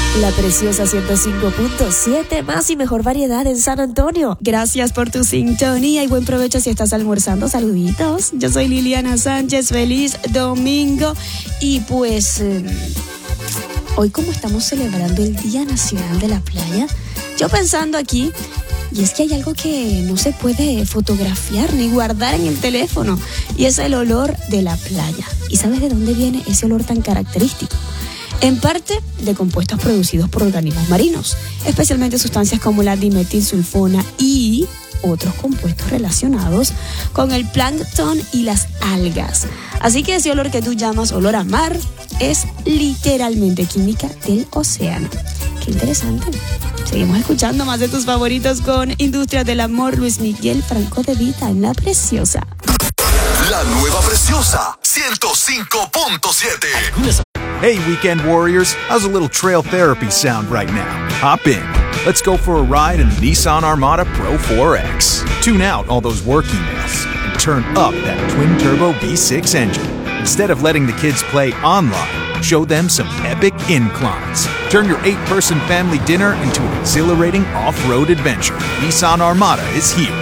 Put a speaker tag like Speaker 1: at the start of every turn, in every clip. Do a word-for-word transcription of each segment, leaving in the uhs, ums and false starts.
Speaker 1: La Preciosa ciento cinco punto siete, más y mejor variedad en San Antonio. Gracias por tu sintonía y buen provecho si estás almorzando. Saluditos. Yo soy Liliana Sánchez. Feliz domingo. Y pues, eh, hoy como estamos celebrando el Día Nacional de la Playa, yo pensando aquí, y es que hay algo que no se puede fotografiar ni guardar en el teléfono, y es el olor de la playa. ¿Y sabes de dónde viene ese olor tan característico? En parte de compuestos producidos por organismos marinos, especialmente sustancias como la dimetilsulfona y otros compuestos relacionados con el plancton y las algas. Así que ese olor que tú llamas olor a mar es literalmente química del océano. Qué interesante. Seguimos escuchando más de tus favoritos con Industrias del Amor, Luis Miguel Franco de Vita en La Preciosa.
Speaker 2: La nueva Preciosa ciento cinco punto siete.
Speaker 3: Hey, weekend warriors, how's a little trail therapy sound right now? Hop in. Let's go for a ride in the Nissan Armada Pro four X. Tune out all those work emails and turn up that twin-turbo V six engine. Instead of letting the kids play online, show them some epic inclines. Turn your eight-person family dinner into an exhilarating off-road adventure. Nissan Armada is here.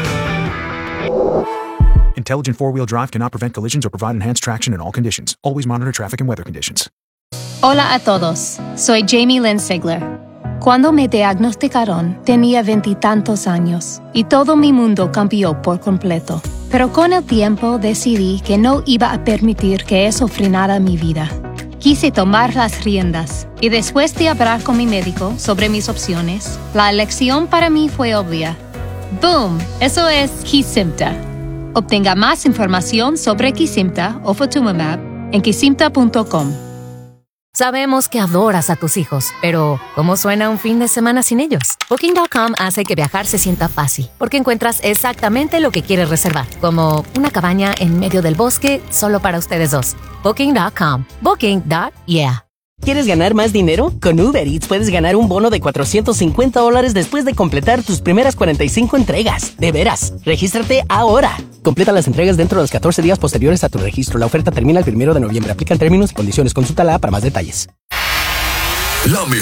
Speaker 3: Intelligent four-wheel drive cannot prevent collisions or provide enhanced traction in all conditions. Always monitor traffic and weather conditions.
Speaker 4: Hola a todos, soy Jamie Lynn Sigler. Cuando me diagnosticaron, tenía veintitantos años y todo mi mundo cambió por completo. Pero con el tiempo decidí que no iba a permitir que eso frenara mi vida. Quise tomar las riendas y después de hablar con mi médico sobre mis opciones, la elección para mí fue obvia. ¡Boom! Eso es Kesimpta. Obtenga más información sobre Kesimpta o Ofatumumab en kesimpta punto com.
Speaker 5: Sabemos que adoras a tus hijos, pero ¿cómo suena un fin de semana sin ellos? Booking punto com hace que viajar se sienta fácil, porque encuentras exactamente lo que quieres reservar, como una cabaña en medio del bosque solo para ustedes dos. Booking punto com. Booking. Yeah.
Speaker 6: ¿Quieres ganar más dinero? Con Uber Eats puedes ganar un bono de cuatrocientos cincuenta dólares después de completar tus primeras cuarenta y cinco entregas. ¡De veras! ¡Regístrate ahora! Completa las entregas dentro de los catorce días posteriores a tu registro. La oferta termina el primero de noviembre. Aplican términos y condiciones. Consulta la para más detalles.
Speaker 2: La